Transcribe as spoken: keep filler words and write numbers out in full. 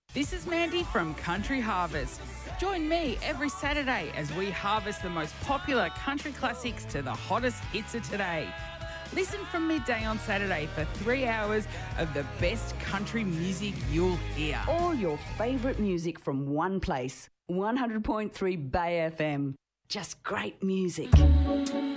This is Mandy from Country Harvest. Join me every Saturday as we harvest the most popular country classics to the hottest hits of today. Listen from midday on Saturday for three hours of the best country music you'll hear. All your favourite music from one place. one hundred point three Bay F M. Just great music.